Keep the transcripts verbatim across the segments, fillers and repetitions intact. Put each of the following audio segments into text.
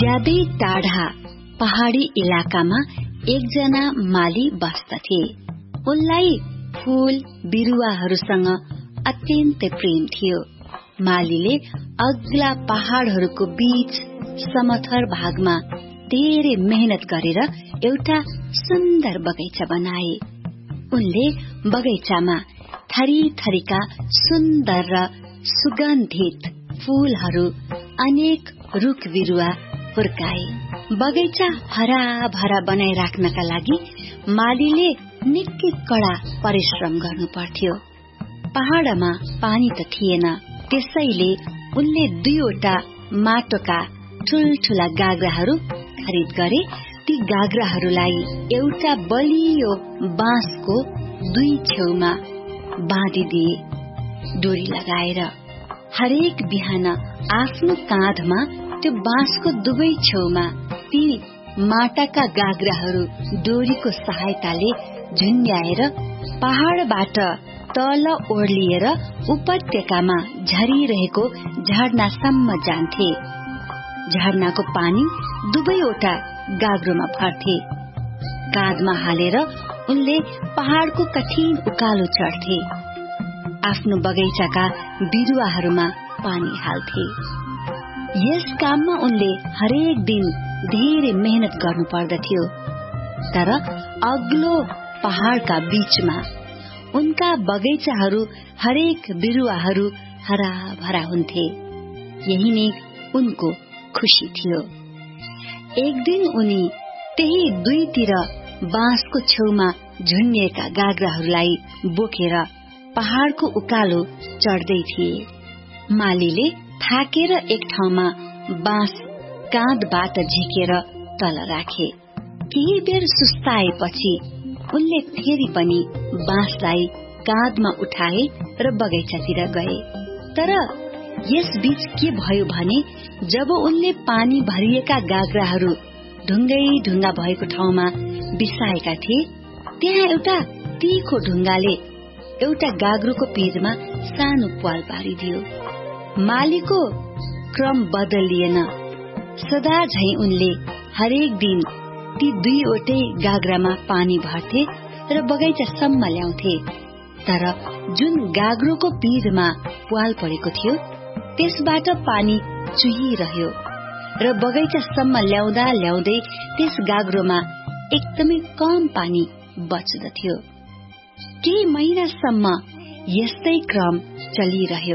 ज्यादै टाढा पहाडी इलाकामा एकजना माली बस्दथे। उनलाई फूल बिरुवाहरूसँग अत्यन्तै प्रेम थियो। मालीले अग्ला पहाड़हरूको बीच समथर भागमा धेरै मेहनत गरेर एउटा सुन्दर बगैँचा बनाए। उनले बगैँचामा थरी थरीका सुन्दर र सुगन्धित फूलहरू, अनेक रुख बिरुवा हुर्काए। बगैँचा हरा भरा बनाइ राख्नका लागि मालीले निकै कड़ा परिश्रम गर्नु पर्थ्यो। पहाड़मा पानी त थिएन, त्यसैले उनले दुईवटा माटोका ठूल्ठूला गाग्राहरू खरिद गरे। ती गाग्राहरूलाई एउटा बलियो बाँसको दुई छेउमा बाँधिदिए डोरी लगाएर। हरेक बिहान आफ्नो काँधमा त्यो बाँसको दुवै छेउमा ती माटाका गाग्राहरू डोरीको सहायताले झुन्ड्याएर पहाड़बाट तल ओर्लिएर उपत्यकामा झरिरहेको झरनासम्म जान्थे। झरनाको पानी दुवैवटा गाग्रोमा भर्थे। काँधमा हालेर उनले पहाड़को कठिन उकालो चढ्थे। आफ्नो बगैँचाका बिरुवाहरूमा पानी हाल्थे। यस काममा उनले हरेक दिन धेरै मेहनत गर्नु पर्दथ्यो। तर अग्लो पहाड़का बीचमा उनका बगैँचाहरू, हरेक बिरुवाहरू हरा भरा हुन्थे। यही नै उनको खुशी थियो। एक दिन उनी त्यही दुईतिर बाँसको छेउमा झुन्डिएका गाग्राहरूलाई बोकेर पहाड़को उकालो चढ्दै थिए। मालीले थाकेर एक ठाउँमा बाँस काँधबाट झिकेर तल राखे। केही बेर सुस्ताएपछि उनले फेरि पनि बाँसलाई काँधमा उठाए र बगैँचातिर गए। तर यस बीच के भयो भने जब उनले पानी भरिएका गाग्राहरू ढुङ्गै ढुङ्गा भएको ठाउँमा बिसाएका थिए, त्यहाँ एउटा तीखो ढुङ्गाले एउटा गाग्रोको पिँधमा सानो प्वाल पारिदियो। मालीको क्रम बदलिएन। सदा झैं उनले हरेक दिन ती दुईवटै गाग्रामा पानी भर्थे र बगैँचासम्म ल्याउँथे। तर जुन गाग्रोको पिँधमा प्वाल परेको थियो त्यसबाट पानी चुहिरह्यो र बगैँचासम्म ल्याउँदा ल्याउँदै त्यस गाग्रोमा एकदमै कम पानी बच्दथ्यो। केही महिनासम्म यस्तै क्रम चलिरह्यो।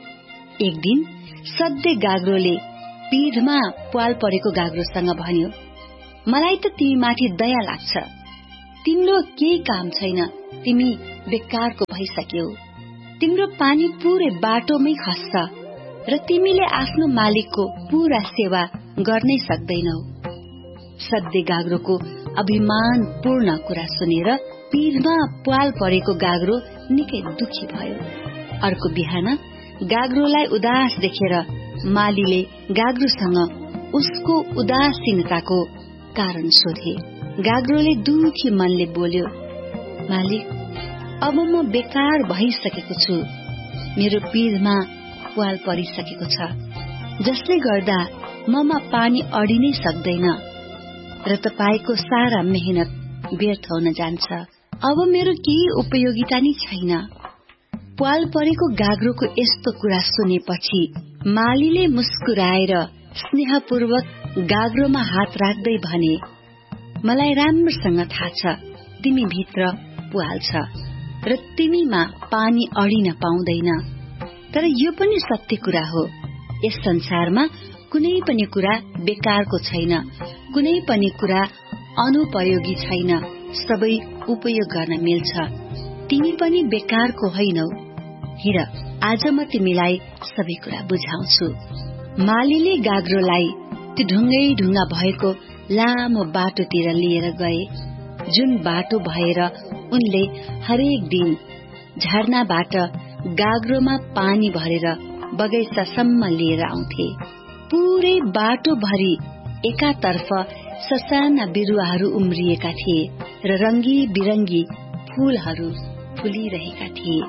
एक दिन सधैँ गाग्रोले पिँधमा प्वाल परेको गाग्रोसँग भन्यो, मलाई त तिमीमाथि दया लाग्छ। तिम्रो केही काम छैन, तिमी बेकारको भइसक्यौ। तिम्रो पानी पूरै बाटोमै खस्छ र तिमीले आफ्नो मालिकको पूरा सेवा गर्नै सक्दैनौ। सधैँ गाग्रोको अभिमानपूर्ण कुरा सुनेर पिँधमा प्वाल परेको गाग्रो निकै दुखी भयो। अर्को बिहान गाग्रोलाई उदास देखेर मालीले गाग्रोसँग उसको उदासीनताको कारण सोधे। गाग्रोले दुखी मनले बोल्यो, मालिक, अब म बेकार भइसकेको छु। मेरो पिँधमा प्वाल परिसकेको छ, जसले गर्दा ममा पानी अडिनै सक्दैन र तपाईको सारा मेहनत व्यर्थ हुन जान्छ। अब मेरो केही उपयोगिता नै छैन। प्वाल परेको गाग्रोको यस्तो कुरा सुनेपछि मालीले मुस्कुराएर स्नेहपूर्वक गाग्रोमा हात राख्दै भने, मलाई राम्रोसँग थाहा छ तिमी भित्र प्वाल छ र तिमीमा पानी अडिन पाउँदैन। तर यो पनि सत्य कुरा हो, यस संसारमा कुनै पनि कुरा बेकारको छैन, कुनै पनि कुरा अनुपयोगी छैन, सबै उपयोग गर्न मिल्छ। तिमी पनि बेकारको होइनौ। हिर, आज म तिमीलाई सबै कुरा बुझाउँछु। मालीले गाग्रोलाई त्यो ढुङ्गै ढुङ्गा भएको लामो बाटोतिर लिएर गए, जुन बाटो भएर उनले हरेक दिन झरनाबाट गाग्रोमा पानी भरेर बगैँचासम्म लिएर आउँथे। पूरै बाटोभरि एकातर्फ ससाना बिरुवाहरू उम्रिएका थिए र रंगी बिरंगी फूलहरू फुलिरहेका थिए।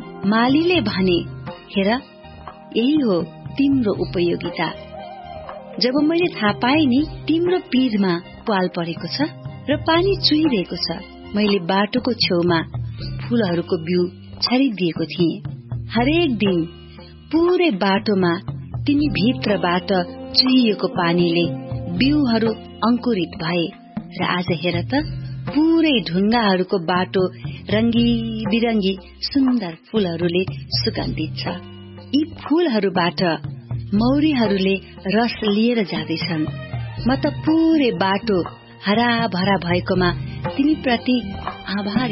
मालीले भने, हेर, यही हो तिम्रो उपयोगिता। जब मैले थाहा पाएँ नि तिम्रो पिँधमा पाल परेको छ र पानी चुहिरहेको छ, मैले बाटोको छेउमा फूलहरूको बिउ छरिदिएको थिएँ। हरेक दिन पूरै बाटोमा तिमी भित्रबाट चुहिएको पानीले बिउहरू अंकुरित भए र आज हेर त पूरै ढुङ्गाहरूको बाटो रंगी बिरंगी सुन्दर फूलहरूले सुगन्धित छ। यी फूलहरूबाट मौरीहरूले रस लिएर जाँदैछन्। म त पूरै बाटो हरा भरा भएकोमा तिमी प्रति आभारी